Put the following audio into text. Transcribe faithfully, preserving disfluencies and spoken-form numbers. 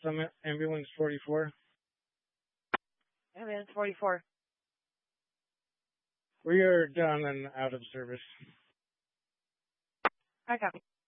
Summit Ambulance forty-four. Ambulance forty-four. We are down and out of service. I copy.